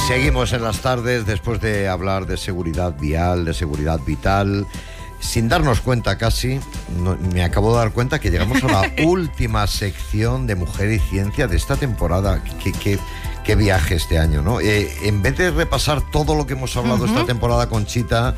Seguimos en las tardes después de hablar de seguridad vial, de seguridad vital. Sin darnos cuenta casi, me acabo de dar cuenta que llegamos a la última sección de Mujer y Ciencia de esta temporada. Qué viaje este año, ¿no? En vez de repasar todo lo que hemos hablado esta temporada, Conchita,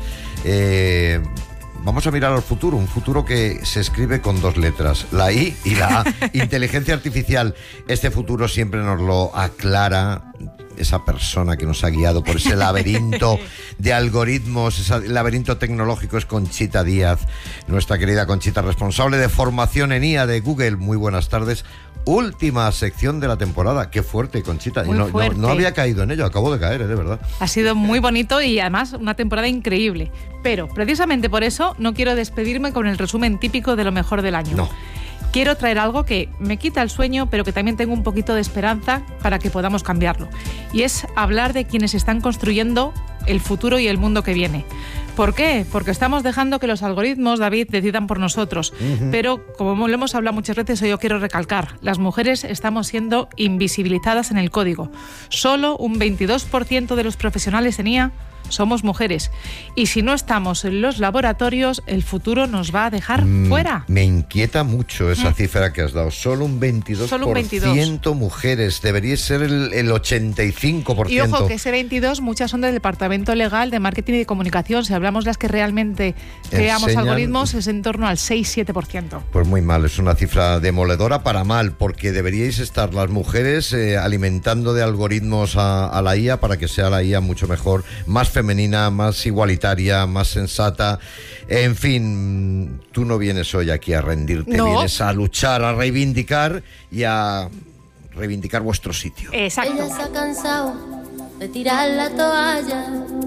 vamos a mirar al futuro, un futuro que se escribe con dos letras, la I y la A, inteligencia artificial. Este futuro siempre nos lo aclara esa persona que nos ha guiado por ese laberinto de algoritmos, ese laberinto tecnológico, es Conchita Díaz, nuestra querida Conchita, responsable de formación en IA de Google. Muy buenas tardes. Última sección de la temporada. Qué fuerte, Conchita. Muy fuerte. No había caído en ello, acabo de caer, de verdad. Ha sido muy bonito y además una temporada increíble. Pero precisamente por eso no quiero despedirme con el resumen típico de lo mejor del año. No. Quiero traer algo que me quita el sueño, pero que también tengo un poquito de esperanza para que podamos cambiarlo. Y es hablar de quienes están construyendo el futuro y el mundo que viene. ¿Por qué? Porque estamos dejando que los algoritmos, David, decidan por nosotros. Pero, como lo hemos hablado muchas veces, hoy yo quiero recalcar, las mujeres estamos siendo invisibilizadas en el código. Solo un 22% de los profesionales en IA somos mujeres. Y si no estamos en los laboratorios, el futuro nos va a dejar fuera. Me inquieta mucho esa cifra que has dado. Solo un 22%, Solo un 22%. Mujeres. Debería ser el 85%. Y ojo, que ese 22, muchas son del Departamento Legal de Marketing y de Comunicación. Si hablamos las que realmente creamos algoritmos, es en torno al 6-7%. Pues muy mal, es una cifra demoledora para mal, porque deberíais estar las mujeres alimentando de algoritmos a la IA para que sea la IA mucho mejor, más femenina, más igualitaria, más sensata. En fin, tú no vienes hoy aquí a rendirte, no. Vienes a luchar, a reivindicar y a reivindicar vuestro sitio. Exacto. Ella se ha cansado de tirar la toalla,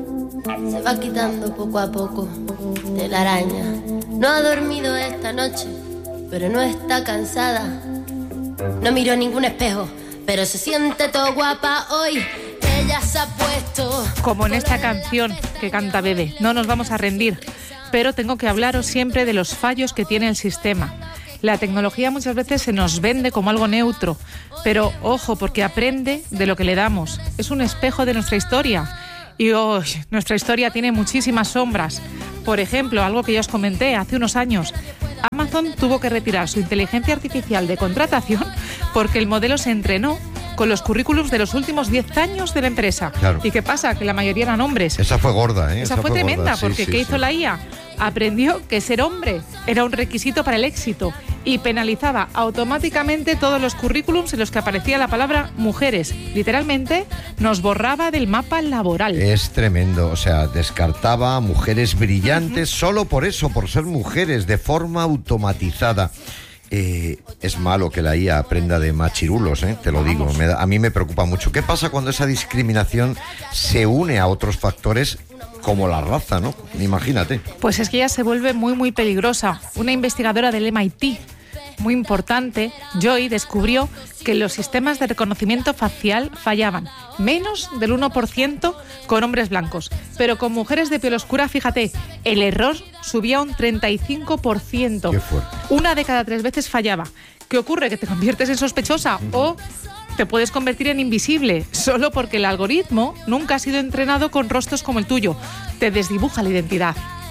se va quitando poco a poco de la araña. No ha dormido esta noche, pero no está cansada. No miró ningún espejo, pero se siente todo guapa hoy. Ella se ha puesto... Como en esta canción que canta Bebe, no nos vamos a rendir. Pero tengo que hablaros siempre de los fallos que tiene el sistema. La tecnología muchas veces se nos vende como algo neutro, pero ojo, porque aprende de lo que le damos. Es un espejo de nuestra historia. Y nuestra historia tiene muchísimas sombras. Por ejemplo, algo que ya os comenté hace unos años. Amazon tuvo que retirar su inteligencia artificial de contratación porque el modelo se entrenó con los currículums de los últimos 10 años de la empresa. Claro. ¿Y qué pasa? Que la mayoría eran hombres. Esa fue gorda, ¿eh? Esa fue tremenda, gorda. porque ¿qué hizo la IA? Aprendió que ser hombre era un requisito para el éxito y penalizaba automáticamente todos los currículums en los que aparecía la palabra mujeres. Literalmente nos borraba del mapa laboral. Es tremendo, o sea, descartaba mujeres brillantes solo por eso, por ser mujeres, de forma automatizada. Es malo que la IA aprenda de machirulos, te lo digo. A mí me preocupa mucho. ¿Qué pasa cuando esa discriminación se une a otros factores como la raza, ¿no? Imagínate. Pues es que ella se vuelve muy, muy peligrosa. Una investigadora del MIT, muy importante, Joy, descubrió que los sistemas de reconocimiento facial fallaban menos del 1% con hombres blancos, pero con mujeres de piel oscura, fíjate, el error subía un 35%. Qué fuerte. 1 de cada 3 veces fallaba. ¿Qué ocurre? Que te conviertes en sospechosa o te puedes convertir en invisible solo porque el algoritmo nunca ha sido entrenado con rostros como el tuyo. Te desdibuja la identidad.